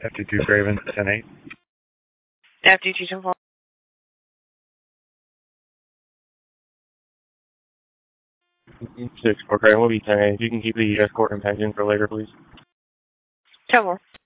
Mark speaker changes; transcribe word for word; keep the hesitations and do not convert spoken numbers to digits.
Speaker 1: F two two Craven, ten eight.
Speaker 2: F two two ten four.
Speaker 3: six four Craven will be ten eight. You can keep the escort and package in for later, please.
Speaker 2: ten four.